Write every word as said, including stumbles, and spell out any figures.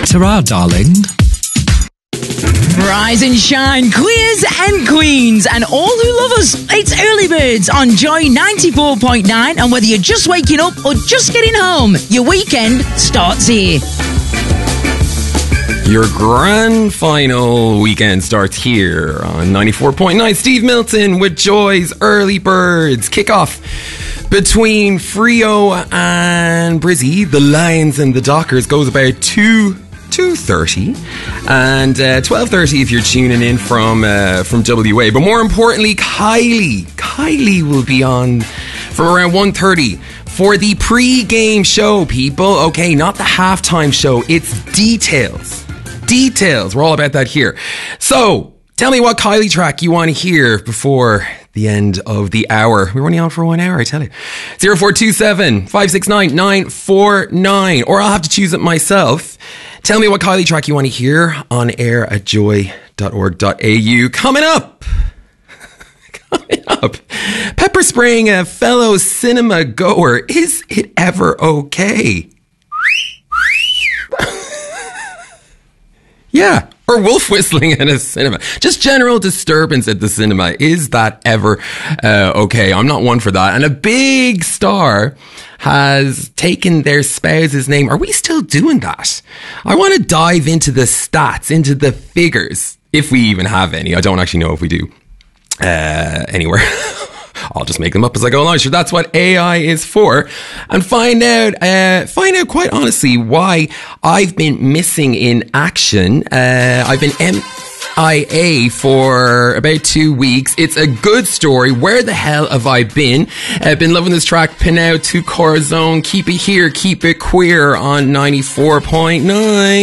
Ta-ra, darling. Rise and shine, queers and queens, and all who love us. It's Early Birds on Joy ninety-four point nine, and whether you're just waking up or just getting home, your weekend starts here. Your grand final weekend starts here on ninety-four point nine. Steve Milton with Joy's Early Birds. Kickoff between Freo and Brizzy. The Lions and the Dockers goes about two two thirty and uh, twelve thirty if you're tuning in from uh, from W A. But more importantly, Kylie Kylie will be on from around one thirty for the pre-game show, people. Okay, not the halftime show. It's details. Details. We're all about that here. So, tell me what Kylie track you want to hear before the end of the hour. We're running on for one hour, I tell you. zero four two seven, five six nine, nine four nine. Or I'll have to choose it myself. Tell me what Kylie track you want to hear on air at joy dot org dot a u. Coming up. Coming up. Pepper spraying a fellow cinema goer. Is it ever okay? Yeah, or wolf whistling in a cinema. Just general disturbance at the cinema. Is that ever uh, okay? I'm not one for that. And a big star has taken their spouse's name. Are we still doing that? I want to dive into the stats, into the figures, if we even have any. I don't actually know if we do uh, anywhere. I'll just make them up as I go along. Sure, that's what A I is for. And find out, uh, find out quite honestly why I've been missing in action. Uh, I've been M I A for about two weeks. It's a good story. Where the hell have I been? I've been loving this track, Pin Out to Corazon. Keep it here, keep it queer on ninety-four point nine.